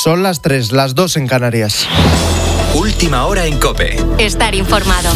Son las 3, las 2 en Canarias. Última hora en COPE. Estar informado.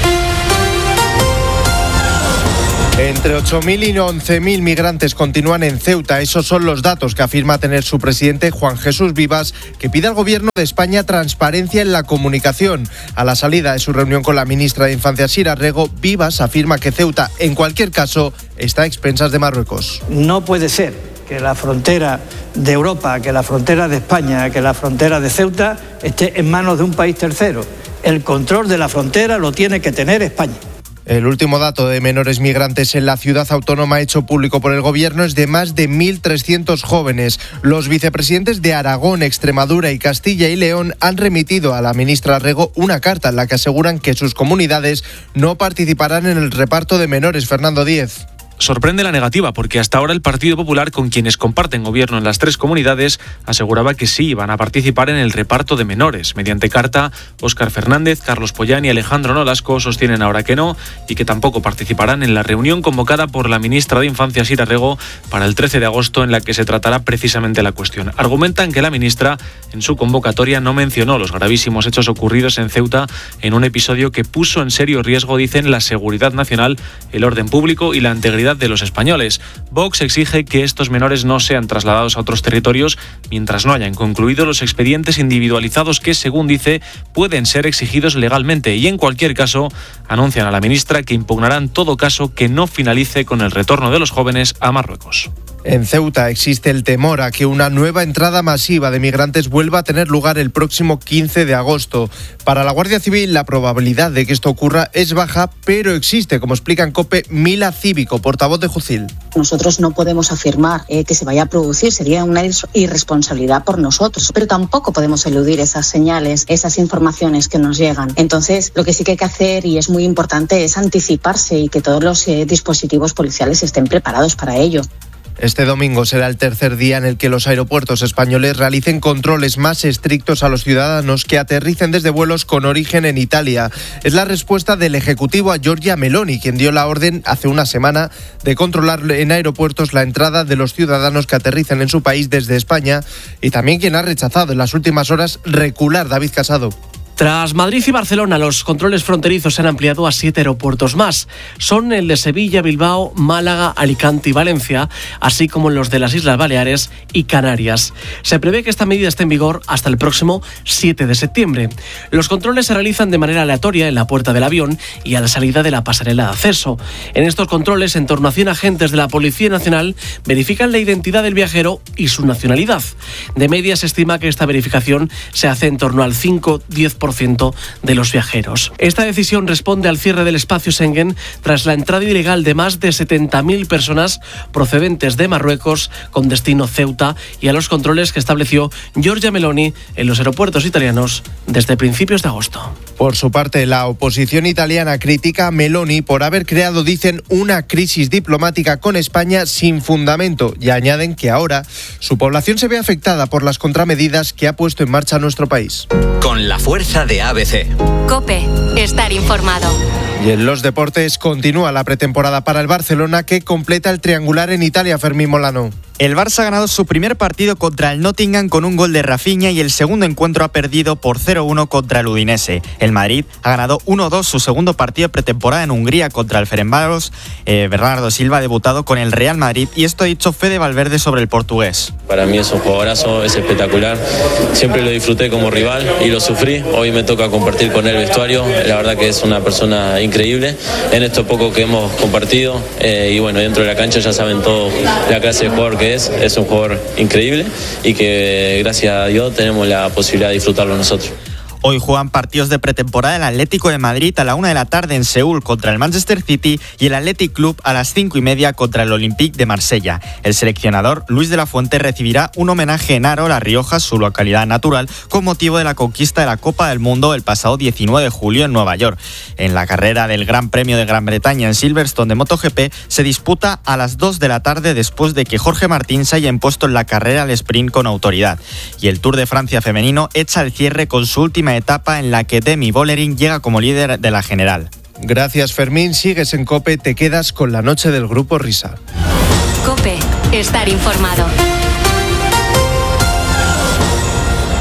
Entre 8.000 y 11.000 migrantes continúan en Ceuta. Esos son los datos que afirma tener su presidente Juan Jesús Vivas, que pide al Gobierno de España transparencia en la comunicación. A la salida de su reunión con la ministra de Infancia, Sira Rego, Vivas afirma que Ceuta, en cualquier caso, está a expensas de Marruecos. No puede ser que la frontera de Europa, que la frontera de España, que la frontera de Ceuta esté en manos de un país tercero. El control de la frontera lo tiene que tener España. El último dato de menores migrantes en la ciudad autónoma hecho público por el Gobierno es de más de 1.300 jóvenes. Los vicepresidentes de Aragón, Extremadura y Castilla y León han remitido a la ministra Rego una carta en la que aseguran que sus comunidades no participarán en el reparto de menores. Fernando Díez. Sorprende la negativa, porque hasta ahora el Partido Popular, con quienes comparten gobierno en las 3 comunidades, aseguraba que sí iban a participar en el reparto de menores. Mediante carta, Óscar Fernández, Carlos Pollán y Alejandro Nolasco sostienen ahora que no y que tampoco participarán en la reunión convocada por la ministra de Infancia, Sira Rego, para el 13 de agosto, en la que se tratará precisamente la cuestión. Argumentan que la ministra, en su convocatoria, no mencionó los gravísimos hechos ocurridos en Ceuta en un episodio que puso en serio riesgo, dicen, la seguridad nacional, el orden público y la integridad de los españoles. Vox exige que estos menores no sean trasladados a otros territorios mientras no hayan concluido los expedientes individualizados que, según dice, pueden ser exigidos legalmente, y en cualquier caso anuncian a la ministra que impugnarán todo caso que no finalice con el retorno de los jóvenes a Marruecos. En Ceuta existe el temor a que una nueva entrada masiva de migrantes vuelva a tener lugar el próximo 15 de agosto. Para la Guardia Civil, la probabilidad de que esto ocurra es baja, pero existe, como explica en COPE Mila Cívico, portavoz de Jucil. Nosotros no podemos afirmar que se vaya a producir, sería una irresponsabilidad por nosotros, pero tampoco podemos eludir esas señales, esas informaciones que nos llegan. Entonces, lo que sí que hay que hacer, y es muy importante, es anticiparse y que todos los dispositivos policiales estén preparados para ello. Este domingo será el tercer día en el que los aeropuertos españoles realicen controles más estrictos a los ciudadanos que aterricen desde vuelos con origen en Italia. Es la respuesta del Ejecutivo a Giorgia Meloni, quien dio la orden hace una semana de controlar en aeropuertos la entrada de los ciudadanos que aterricen en su país desde España, y también quien ha rechazado en las últimas horas recular. David Casado. Tras Madrid y Barcelona, los controles fronterizos se han ampliado a 7 aeropuertos más. Son el de Sevilla, Bilbao, Málaga, Alicante y Valencia, así como los de las Islas Baleares y Canarias. Se prevé que esta medida esté en vigor hasta el próximo 7 de septiembre. Los controles se realizan de manera aleatoria en la puerta del avión y a la salida de la pasarela de acceso. En estos controles, en torno a 100 agentes de la Policía Nacional verifican la identidad del viajero y su nacionalidad. De media se estima que esta verificación se hace en torno al 5-10% de los viajeros. Esta decisión responde al cierre del espacio Schengen tras la entrada ilegal de más de 70.000 personas procedentes de Marruecos con destino Ceuta y a los controles que estableció Giorgia Meloni en los aeropuertos italianos desde principios de agosto. Por su parte, la oposición italiana critica a Meloni por haber creado, dicen, una crisis diplomática con España sin fundamento, y añaden que ahora su población se ve afectada por las contramedidas que ha puesto en marcha nuestro país. Con la fuerza de ABC. COPE. Estar informado. Y en los deportes continúa la pretemporada para el Barcelona, que completa el triangular en Italia. Fermín Molano. El Barça ha ganado su primer partido contra el Nottingham con un gol de Rafinha y el segundo encuentro ha perdido por 0-1 contra el Udinese. El Madrid ha ganado 1-2 su segundo partido de pretemporada en Hungría contra el Ferencváros. Bernardo Silva ha debutado con el Real Madrid y esto ha dicho Fede Valverde sobre el portugués. Para mí es un jugadorazo, es espectacular. Siempre lo disfruté como rival y lo sufrí. Hoy me toca compartir con él vestuario. La verdad que es una persona increíble en esto poco que hemos compartido. Y bueno, dentro de la cancha ya saben todo la clase de jugador que es un jugador increíble y que gracias a Dios tenemos la posibilidad de disfrutarlo nosotros. Hoy juegan partidos de pretemporada el Atlético de Madrid a la 1 de la tarde en Seúl contra el Manchester City y el Athletic Club a las 5:30 contra el Olympique de Marsella. El seleccionador Luis de la Fuente recibirá un homenaje en Haro, La Rioja, su localidad natural, con motivo de la conquista de la Copa del Mundo el pasado 19 de julio en Nueva York. En la carrera del Gran Premio de Gran Bretaña en Silverstone de MotoGP se disputa a las 2 de la tarde después de que Jorge Martín se haya impuesto en la carrera al sprint con autoridad. Y el Tour de Francia femenino echa el cierre con su última etapa en la que Demi Vollering llega como líder de la general. Gracias, Fermín. Sigues en COPE, te quedas con la noche del Grupo Risa. COPE. Estar informado.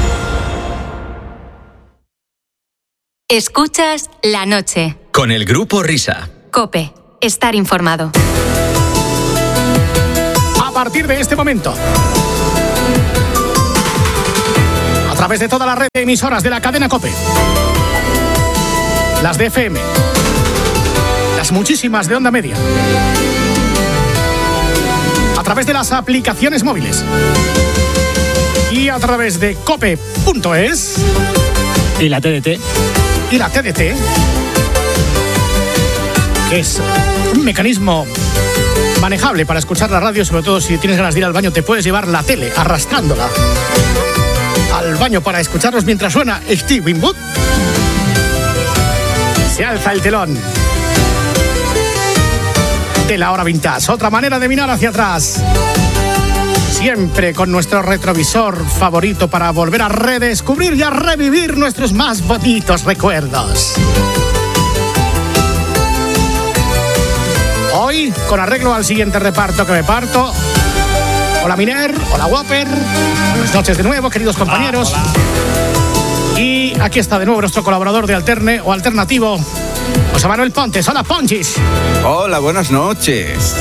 Escuchas La Noche. Con el Grupo Risa. COPE. Estar informado. A partir de este momento, a través de toda la red de emisoras de la cadena COPE, las de FM, las muchísimas de onda media, a través de las aplicaciones móviles y a través de cope.es y la TDT, que es un mecanismo manejable para escuchar la radio, sobre todo si tienes ganas de ir al baño, te puedes llevar la tele arrastrándola al baño para escucharnos mientras suena Steve Winwood. Se alza el telón de la hora vintage, otra manera de mirar hacia atrás, siempre con nuestro retrovisor favorito para volver a redescubrir y a revivir nuestros más bonitos recuerdos. Hoy, con arreglo al siguiente reparto que me parto. Hola Miner, hola Whopper. Buenas noches de nuevo, queridos compañeros. Hola. Y aquí está de nuevo nuestro colaborador de Alterne o Alternativo, José Manuel Pontes. Hola Ponchis. Hola, buenas noches.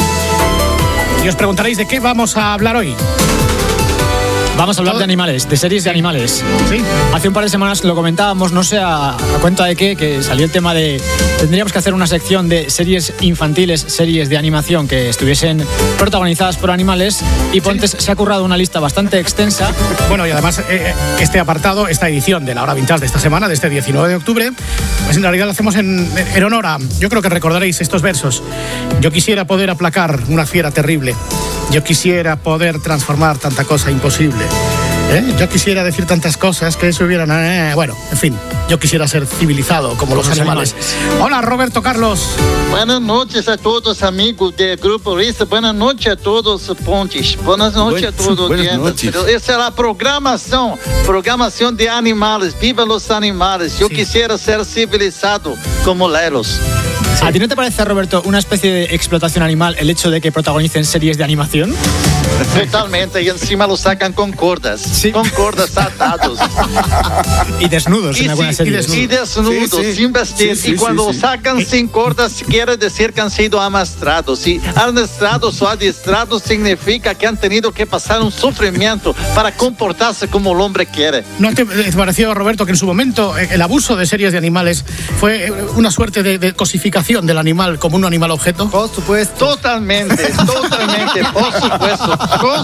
Y os preguntaréis de qué vamos a hablar hoy. Vamos a hablar de animales, de series de animales. Sí. Hace un par de semanas lo comentábamos, no sé a cuenta de qué, que salió el tema de... Tendríamos que hacer una sección de series infantiles, series de animación que estuviesen protagonizadas por animales, y Pontes se ha currado una lista bastante extensa. Bueno, y además este apartado, esta edición de la hora vintage de esta semana, de este 19 de octubre, pues en realidad lo hacemos en honor a... Yo creo que recordaréis estos versos. Yo quisiera poder aplacar una fiera terrible. Yo quisiera poder transformar tanta cosa imposible. Yo quisiera decir tantas cosas que se hubieran... bueno, en fin, yo quisiera ser civilizado como los animales. Hola, Roberto Carlos. Buenas noches a todos, amigos del Grupo Risa. Buenas noches a todos, Pontes. Buenas noches a todos. Buenas noches. Esa es la programación de animales. Viva los animales. Yo quisiera ser civilizado como Lelos. Sí. ¿A ti no te parece, Roberto, una especie de explotación animal el hecho de que protagonicen series de animación? Totalmente, y encima lo sacan con cordas. Sí. Con cordas atados. Y desnudos en algunas series. Y desnudos, sin vestir. Y cuando sacan sin cordas, quiere decir que han sido amastrados. Y amastrados o adiestrados significa que han tenido que pasar un sufrimiento para comportarse como el hombre quiere. ¿No te pareció, Roberto, que en su momento el abuso de series de animales fue una suerte de cosificación del animal como un animal objeto? Por supuesto. Totalmente, por supuesto.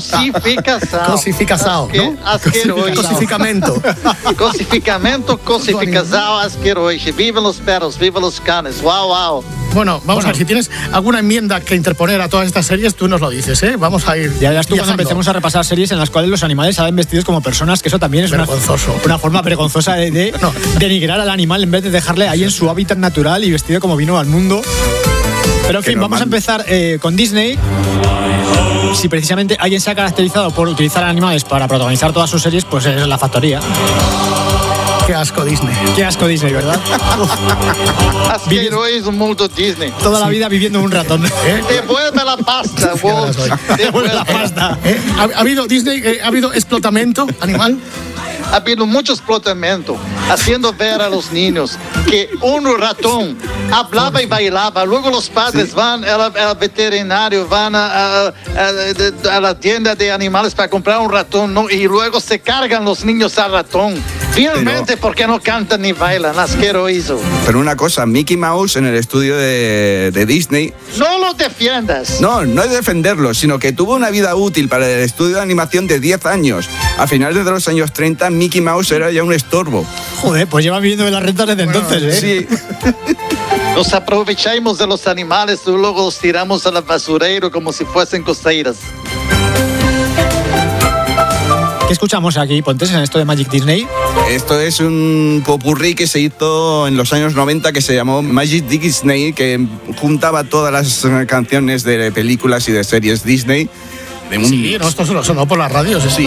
Cosificação, ¿no? Cosificamento. Cosificação asqueroso. Viva los perros, viva los canes. Wow. Bueno, vamos a ver, si tienes alguna enmienda que interponer a todas estas series, tú nos lo dices, ¿eh? Vamos a ir... Ya verás tú cuando empecemos a repasar series en las cuales los animales salen vestidos como personas, que eso también es una forma vergonzosa de denigrar al animal en vez de dejarle ahí en su hábitat natural y vestido como vino al mundo. Pero en fin, vamos a empezar con Disney. Si precisamente alguien se ha caracterizado por utilizar animales para protagonizar todas sus series, pues es La Factoría. Qué asco Disney. Qué asco Disney, ¿verdad? Asqueroso mundo Disney. Toda la vida viviendo un ratón. Devuelve la pasta, Walt. Devuelve la pasta. ¿Ha habido Disney, ha habido explotamiento animal? Ha habido mucho explotamiento, haciendo ver a los niños que un ratón hablaba y bailaba. Luego los padres van al veterinario, van a la tienda de animales para comprar un ratón, ¿no? Y luego se cargan los niños al ratón. Finalmente, porque no cantan ni bailan, asqueroso. Pero una cosa, Mickey Mouse en el estudio de Disney... No lo defiendas. No es defenderlo, sino que tuvo una vida útil para el estudio de animación de 10 años. A finales de los años 30, Mickey Mouse era ya un estorbo. Joder, pues lleva viviendo de las rentas desde entonces, ¿eh? Sí. Nos aprovechamos de los animales y luego los tiramos al basurero como si fuesen coseiras. ¿Qué escuchamos aquí, Pontes, en esto de Magic Disney? Esto es un popurrí que se hizo en los años 90 que se llamó Magic Disney, que juntaba todas las canciones de películas y de series Disney. Sí, no, esto sonó por las radios. Sí.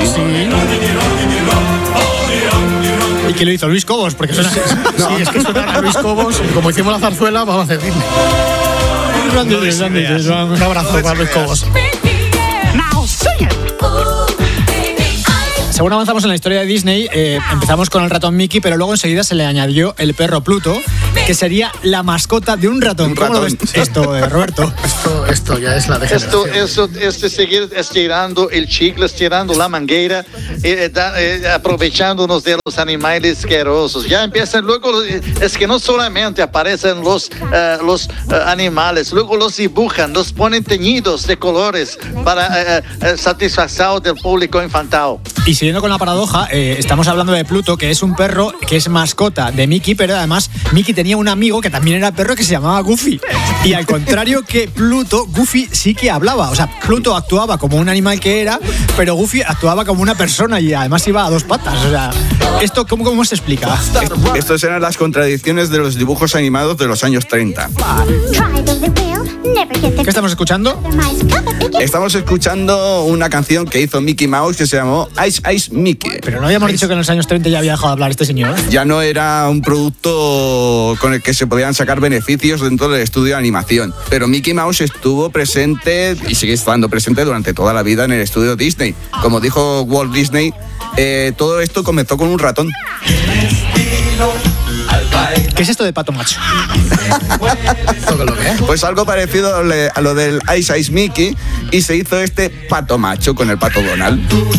¿Y quién lo hizo? Luis Cobos, porque suena... Sí, es que suena a Luis Cobos, y como hicimos la zarzuela, vamos a hacer Disney. Un abrazo para Luis Cobos. según avanzamos en la historia de Disney, empezamos con el ratón Mickey, pero luego enseguida se le añadió el perro Pluto, que sería la mascota de un ratón. ¿Cómo lo ves esto, Roberto? Esto ya es la degeneración. Esto es seguir estirando el chicle, estirando la manguera, aprovechándonos de los animales asquerosos. Ya empiezan luego, es que no solamente aparecen los animales, luego los dibujan, los ponen teñidos de colores para satisfacer del público infantil. Y siguiendo con la paradoja, estamos hablando de Pluto, que es un perro que es mascota de Mickey, pero además Mickey tenía un amigo que también era perro que se llamaba Goofy. Y al contrario que Pluto, Goofy sí que hablaba. O sea, Pluto actuaba como un animal que era, pero Goofy actuaba como una persona y además iba a dos patas. O sea, ¿esto cómo se explica? Estas eran las contradicciones de los dibujos animados de los años 30. ¿Qué estamos escuchando? Estamos escuchando una canción que hizo Mickey Mouse que se llamó Ice Ice Mickey. Pero no habíamos dicho que en los años 30 ya había dejado de hablar este señor. Ya no era un producto con el que se podían sacar beneficios dentro del estudio de animación. Pero Mickey Mouse estuvo presente y sigue estando presente durante toda la vida en el estudio Disney. Como dijo Walt Disney, todo esto comenzó con un ratón. ¿Qué es esto de pato macho? Pues algo parecido a lo del Ice Ice Mickey, y se hizo este pato macho con el pato Donald.